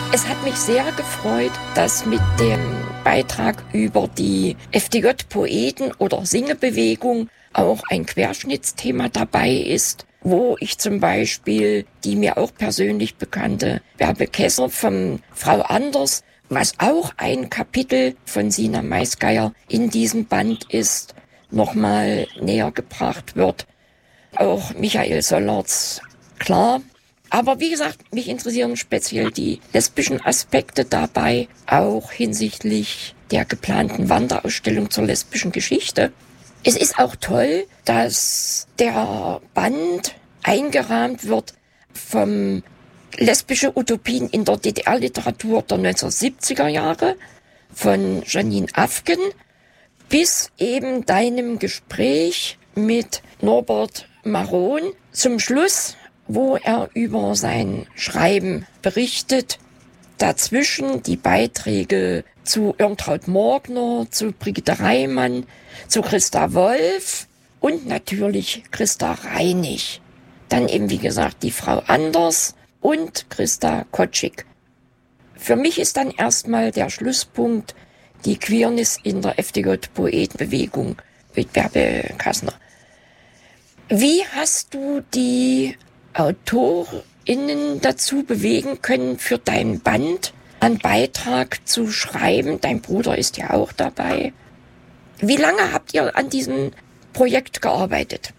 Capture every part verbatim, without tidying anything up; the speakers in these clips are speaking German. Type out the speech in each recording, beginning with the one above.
Es hat mich sehr gefreut, dass mit dem Beitrag über die F D J-Poeten oder Singebewegung auch ein Querschnittsthema dabei ist, wo ich zum Beispiel die mir auch persönlich bekannte Bärbe Kesser von Frau Anders, was auch ein Kapitel von Sina Maisgeier in diesem Band ist, nochmal näher gebracht wird. Auch Michael Sollerts, klar. Aber wie gesagt, mich interessieren speziell die lesbischen Aspekte dabei, auch hinsichtlich der geplanten Wanderausstellung zur lesbischen Geschichte. Es ist auch toll, dass der Band eingerahmt wird vom lesbische Utopien in der D D R-Literatur der neunzehnhundertsiebziger Jahre von Janine Afgen bis eben deinem Gespräch mit Norbert Maron zum Schluss, wo er über sein Schreiben berichtet. Dazwischen die Beiträge zu Irmtraud Morgner, zu Brigitte Reimann, zu Christa Wolf und natürlich Christa Reinig. Dann eben, wie gesagt, die Frau Anders und Christa Kotschik. Für mich ist dann erstmal der Schlusspunkt die Queerness in der F D J-Poetenbewegung mit Bärbe Kassner. Wie hast du die AutorInnen dazu bewegen können, für dein Band einen Beitrag zu schreiben? Dein Bruder ist ja auch dabei. Wie lange habt ihr an diesem Projekt gearbeitet?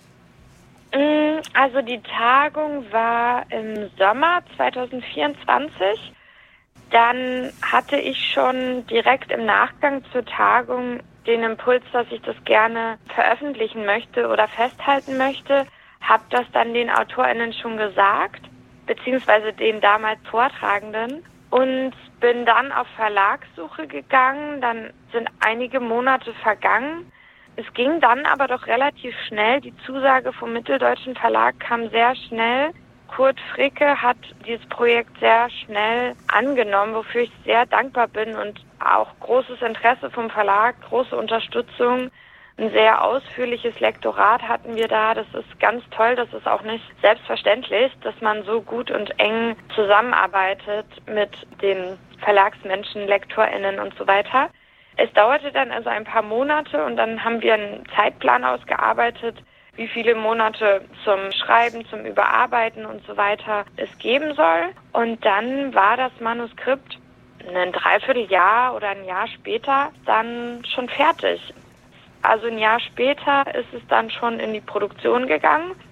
Also die Tagung war im Sommer zwanzig vierundzwanzig. Dann hatte ich schon direkt im Nachgang zur Tagung den Impuls, dass ich das gerne veröffentlichen möchte oder festhalten möchte. Habe das dann den AutorInnen schon gesagt, beziehungsweise den damals Vortragenden, und bin dann auf Verlagssuche gegangen. Dann sind einige Monate vergangen. Es ging dann aber doch relativ schnell. Die Zusage vom Mitteldeutschen Verlag kam sehr schnell. Kurt Fricke hat dieses Projekt sehr schnell angenommen, wofür ich sehr dankbar bin, und auch großes Interesse vom Verlag, große Unterstützung. Ein sehr ausführliches Lektorat hatten wir da. Das ist ganz toll. Das ist auch nicht selbstverständlich, dass man so gut und eng zusammenarbeitet mit den Verlagsmenschen, LektorInnen und so weiter. Es dauerte dann also ein paar Monate, und dann haben wir einen Zeitplan ausgearbeitet, wie viele Monate zum Schreiben, zum Überarbeiten und so weiter es geben soll. Und dann war das Manuskript ein Dreivierteljahr oder ein Jahr später dann schon fertig. Also ein Jahr später ist es dann schon in die Produktion gegangen.